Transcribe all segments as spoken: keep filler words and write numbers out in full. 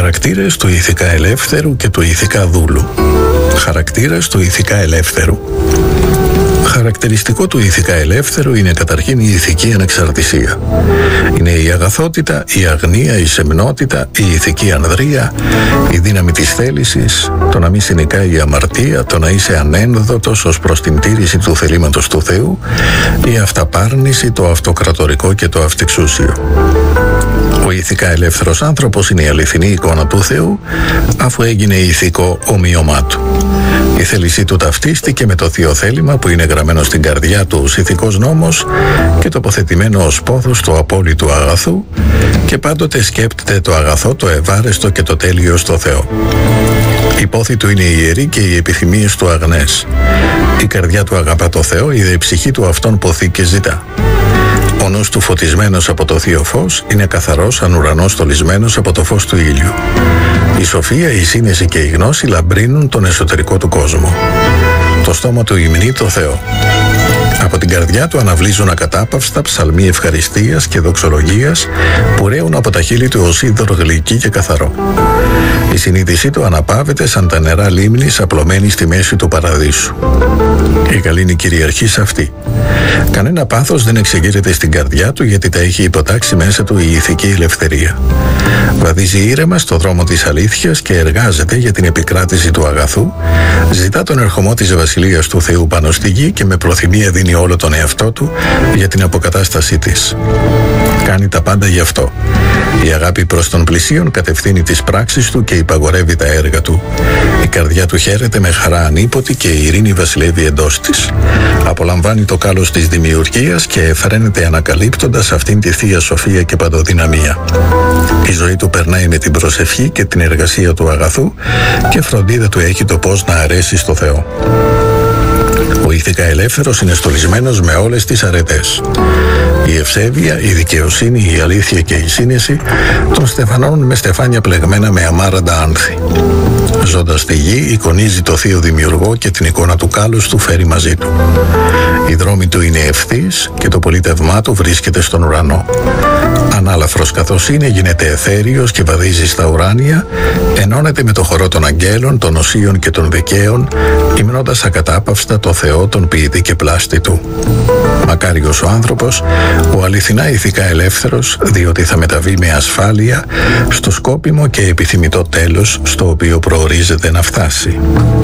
Χαρακτήρες του ηθικά ελεύθερου και του ηθικά δούλου. Χαρακτήρες του ηθικά ελεύθερου. Χαρακτηριστικό του ηθικά ελεύθερου είναι καταρχήν η ηθική ανεξαρτησία. Είναι η αγαθότητα, η αγνία, η σεμνότητα, η ηθική ανδρεία, η δύναμη της θέλησης, το να μην συνικάει η αμαρτία, το να είσαι ανένδοτος ως προς την τήρηση του θελήματος του Θεού, η αυταπάρνηση, το αυτοκρατορικό και το αυτεξούσιο. Ο ηθικά ελεύθερος άνθρωπος είναι η αληθινή εικόνα του Θεού, αφού έγινε ηθικό ομοίωμά του. Η θέλησή του ταυτίστηκε με το θείο θέλημα που είναι γραμμένο στην καρδιά του ως ηθικός νόμος και τοποθετημένο ως πόθος του απόλυτου αγαθού, και πάντοτε σκέπτεται το αγαθό, το ευάρεστο και το τέλειο στο Θεό. Η πόθη του είναι ιερή και οι επιθυμίες του αγνές. Η καρδιά του αγαπά το Θεό, η δε ψυχή του αυτόν ποθεί και ζητά. Ο νους του φωτισμένος από το θείο φως είναι καθαρός σαν ουρανός στολισμένος από το φως του ήλιου. Η σοφία, η σύνεση και η γνώση λαμπρύνουν τον εσωτερικό του κόσμο. Το στόμα του υμνεί το Θεό. Από την καρδιά του αναβλύζουν ακατάπαυστα ψαλμοί ευχαριστίας και δοξολογίας που ρέουν από τα χείλη του ως είδωρ γλυκή και καθαρό. Η συνείδησή του αναπαύεται σαν τα νερά λίμνης απλωμένη στη μέση του παραδείσου. Η καλή είναι η κυριαρχή σε αυτή. Κανένα πάθος δεν εξεγείρεται στην καρδιά του, γιατί τα έχει υποτάξει μέσα του η ηθική ελευθερία. Βαδίζει ήρεμα στο δρόμο της αλήθειας και εργάζεται για την επικράτηση του αγαθού, ζητά τον ερχομό της βασιλείας του Θεού πάνω στη γη και με προθυμία δίνει όλο τον εαυτό του για την αποκατάστασή της. Κάνει τα πάντα γι' αυτό. Η αγάπη προς τον πλησίον κατευθύνει τις πράξεις του και υπαγορεύει τα έργα του. Η καρδιά του χαίρεται με χαρά ανίποτη και η ειρήνη βασιλεύει εντός της. Απολαμβάνει το κάλος της δημιουργίας και εφραίνεται ανακαλύπτοντας αυτήν τη θεία σοφία και παντοδυναμία. Η ζωή του περνάει με την προσευχή και την εργασία του αγαθού και φροντίδα του έχει το πώς να αρέσει στο Θεό. Ο ηθικά ελεύθερος είναι στολισμένος με όλες τις αρετές. Η ευσέβεια, η δικαιοσύνη, η αλήθεια και η σύνεση τον στεφανώνουν με στεφάνια πλεγμένα με αμάραντα άνθη. Ζώντας στη γη, εικονίζει το θείο δημιουργό και την εικόνα του κάλους του φέρει μαζί του. Οι δρόμοι του είναι ευθύς και το πολίτευμά του βρίσκεται στον ουρανό. Ανάλαφρος καθώς είναι, γίνεται εθέριος και βαδίζει στα ουράνια, ενώνεται με το χορό των αγγέλων, των οσίων και των δικαίων, υμνώντας ακατάπαυστα το Θεό, τον ποιητή και πλάστη του. Μακάριος ο άνθρωπος, ο αληθινά ηθικά ελεύθερος, διότι θα μεταβεί με ασφάλεια στο σκόπιμο και επιθυμητό τέλος στο οποίο προορίζεται να φτάσει.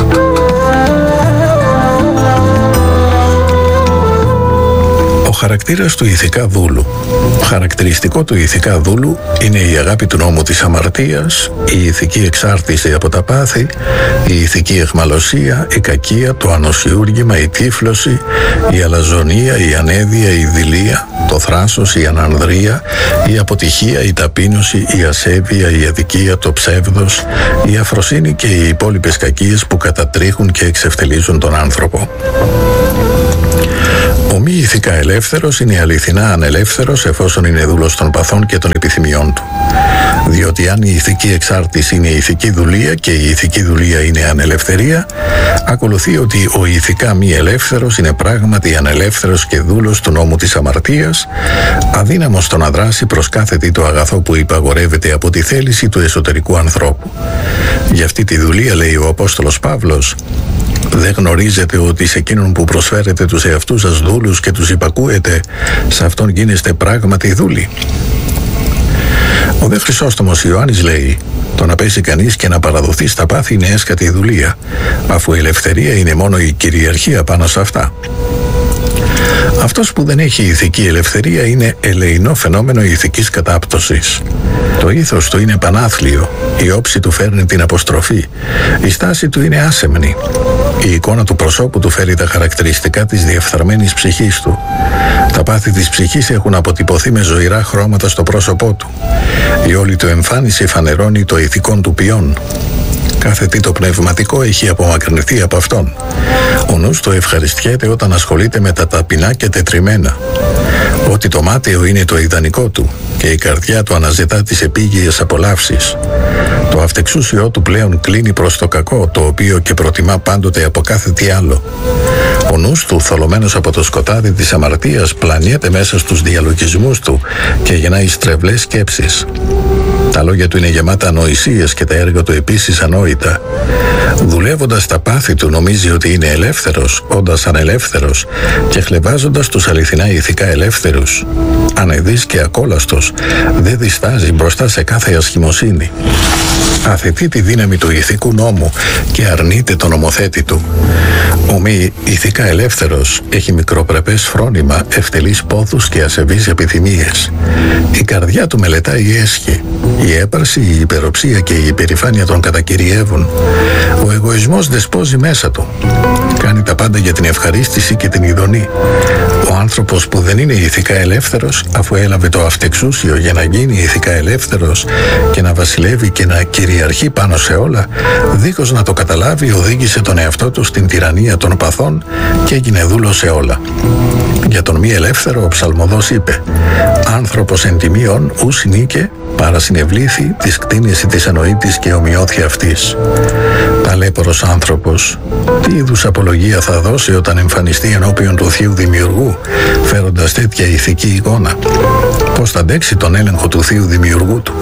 Ο χαρακτήρας του ηθικά δούλου. Χαρακτηριστικό του ηθικά δούλου είναι η αγάπη του νόμου της αμαρτίας, η ηθική εξάρτηση από τα πάθη, η ηθική εχμαλωσία, η κακία, το ανοσιούργημα, η τύφλωση, η αλαζονία, η ανέδεια, η δειλία, το θράσος, η ανανδρεία, η αποτυχία, η ταπείνωση, η ασέβεια, η αδικία, το ψεύδος, η αφροσύνη και οι υπόλοιπες κακίες που κατατρίχουν και εξευτελίζουν τον άνθρωπο. Ο μη ηθικά ελεύθερος είναι αληθινά ανελεύθερος εφόσον είναι δούλος των παθών και των επιθυμιών του. Διότι αν η ηθική εξάρτηση είναι η ηθική δουλεία και η ηθική δουλεία είναι ανελευθερία, ακολουθεί ότι ο ηθικά μη ελεύθερος είναι πράγματι ανελεύθερος και δούλος του νόμου της αμαρτίας, αδύναμος στο να δράσει προς κάθε τι το αγαθό που υπαγορεύεται από τη θέληση του εσωτερικού ανθρώπου. Για αυτή τη δουλεία, λέει ο Απόστολος Παύλος, δεν γνωρίζετε ότι σε εκείνον που προσφέρετε τους εαυτούς σας δούλους και τους υπακούετε, σε αυτόν γίνεστε πράγματι δούλοι. Ο δε Χρυσόστομος Ιωάννης λέει, το να πέσει κανείς και να παραδοθεί στα πάθη είναι έσκατη δουλεία, αφού η ελευθερία είναι μόνο η κυριαρχία πάνω σε αυτά. Αυτός που δεν έχει ηθική ελευθερία είναι ελεεινό φαινόμενο ηθικής κατάπτωσης. Το ήθος του είναι πανάθλιο, η όψη του φέρνει την αποστροφή, η στάση του είναι άσεμνη. Η εικόνα του προσώπου του φέρει τα χαρακτηριστικά της διεφθαρμένης ψυχής του. Τα πάθη της ψυχής έχουν αποτυπωθεί με ζωηρά χρώματα στο πρόσωπό του. Η όλη του εμφάνιση φανερώνει το ηθικόν του ποιόν. Κάθε τι το πνευματικό έχει απομακρυνθεί από αυτόν. Ο νους του ευχαριστιέται όταν ασχολείται με τα ταπεινά και τετριμένα. Ότι το μάταιο είναι το ιδανικό του και η καρδιά του αναζητά τις επίγειες απολαύσεις. Το αυτεξούσιό του πλέον κλείνει προς το κακό, το οποίο και προτιμά πάντοτε από κάθε τι άλλο. Ο νους του, θολωμένος από το σκοτάδι της αμαρτίας, πλανιέται μέσα στους διαλογισμούς του και γεννάει στρεβλές σκέψεις. Τα λόγια του είναι γεμάτα ανοησίες και τα έργα του επίσης ανόητα. Δουλεύοντας τα πάθη του νομίζει ότι είναι ελεύθερος, όντας ανελεύθερος και χλεβάζοντας τους αληθινά ηθικά ελεύθερους. Ανεδής και ακόλαστος, δεν διστάζει μπροστά σε κάθε ασχημοσύνη. Αθετεί τη δύναμη του ηθικού νόμου και αρνείται τον νομοθέτη του. Ο μη ηθικά ελεύθερος έχει μικροπρεπές φρόνημα, ευτελείς πόθους και ασεβείς επιθυμίες. Η καρδιά του μελετάει έσχη. Η έπαρση, η υπεροψία και η υπερηφάνεια τον κατακυριεύουν. Ο εγωισμός δεσπόζει μέσα του. Κάνει τα πάντα για την ευχαρίστηση και την ειδονή. Ο άνθρωπος που δεν είναι ηθικά ελεύθερος, αφού έλαβε το αυτεξούσιο για να γίνει ηθικά ελεύθερος και να βασιλεύει και να κυριαρχεί πάνω σε όλα, δίχως να το καταλάβει, οδήγησε τον εαυτό του στην τυραννία των παθών και έγινε δούλος σε όλα. Για τον μη ελεύθερο ο ψαλμοδός είπε: «Άνθρωπος εν τιμίων ου συνήκε, παρασυνευλήθη της κτίνηση της εννοήτης και ομοιώθη αυτής». Ταλέπορος άνθρωπος, τι είδους απολογία θα δώσει όταν εμφανιστεί ενώπιον του Θείου Δημιουργού, φέροντας τέτοια ηθική εικόνα? Πώς θα αντέξει τον έλεγχο του Θείου Δημιουργού του?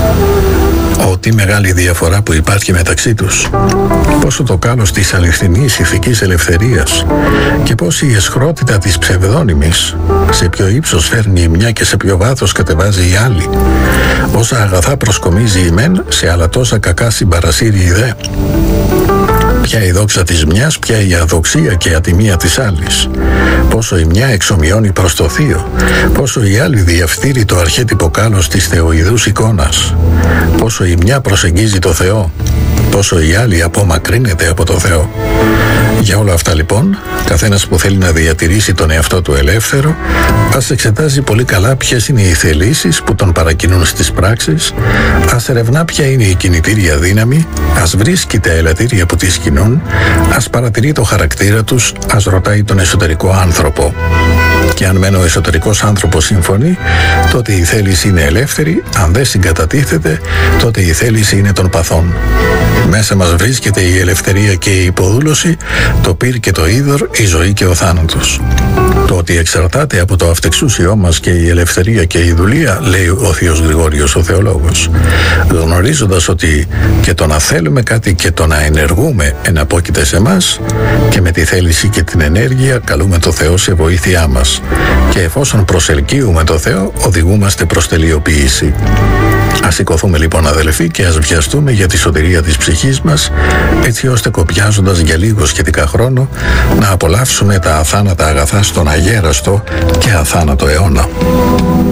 Ω, τι μεγάλη διαφορά που υπάρχει μεταξύ τους. Πόσο το κάλος της αληθινής ηθικής ελευθερίας και πόση η αισχρότητα της ψευδόνυμης. Σε ποιο ύψος φέρνει η μια και σε ποιο βάθος κατεβάζει η άλλη. Όσα αγαθά προσκομίζει η μεν, σε άλλα τόσα κακά συμπαρασύρει η δε. Ποια η δόξα της μιας, ποια η αδοξία και ατιμία της άλλης. Πόσο η μια εξομοιώνει προς το θείο, πόσο η άλλη διαφθείρει το αρχέτυπο κάλος της θεοειδούς εικόνας. Πόσο η μια προσεγγίζει το Θεό, πόσο η άλλη απομακρύνεται από το Θεό. Για όλα αυτά λοιπόν, καθένας που θέλει να διατηρήσει τον εαυτό του ελεύθερο, ας εξετάζει πολύ καλά ποιες είναι οι θελήσεις που τον παρακινούν στις πράξεις, ας ερευνά ποια είναι η κινητήρια δύναμη, ας βρίσκει τα ελαττήρια που τις κινούν, ας παρατηρεί το χαρακτήρα τους, ας ρωτάει τον εσωτερικό άνθρωπο. Και αν μεν ο εσωτερικός άνθρωπος συμφωνεί, τότε η θέληση είναι ελεύθερη, αν δεν συγκατατίθεται, τότε η θέληση είναι των παθών. Μέσα μας βρίσκεται η ελευθερία και η υποδούλωση, το πυρ και το είδωρ, η ζωή και ο θάνατος. Το ότι εξαρτάται από το αυτεξούσιό μας και η ελευθερία και η δουλεία, λέει ο Θείος Γρηγόριος ο θεολόγος, γνωρίζοντας ότι και το να θέλουμε κάτι και το να ενεργούμε εναπόκειται σε μας, και με τη θέληση και την ενέργεια καλούμε το Θεό σε βοήθειά μας, και εφόσον προσελκύουμε το Θεό οδηγούμαστε προς τελειοποίηση. Ας σηκωθούμε λοιπόν αδελφοί και ας βιαστούμε για τη σωτηρία της ψυχής μας, έτσι ώστε κοπιάζοντας για λίγο σχετικά χρόνο να απολαύσουμε τα αθάνατα αγαθά στον αγέραστο και αθάνατο αιώνα.